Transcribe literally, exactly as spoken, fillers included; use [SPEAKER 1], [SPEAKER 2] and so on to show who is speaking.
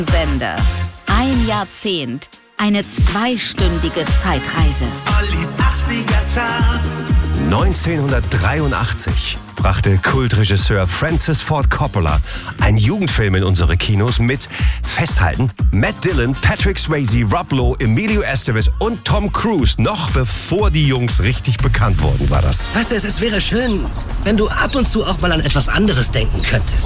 [SPEAKER 1] Sender. Ein Jahrzehnt. Eine zweistündige Zeitreise.
[SPEAKER 2] Ollis achtziger Charts.
[SPEAKER 3] neunzehnhundertdreiundachtzig brachte Kultregisseur Francis Ford Coppola einen Jugendfilm in unsere Kinos mit, festhalten, Matt Dillon, Patrick Swayze, Rob Lowe, Emilio Estevez und Tom Cruise. Noch bevor die Jungs richtig bekannt wurden, war das.
[SPEAKER 4] Weißt du, es, es wäre schön, wenn du ab und zu auch mal an etwas anderes denken könntest.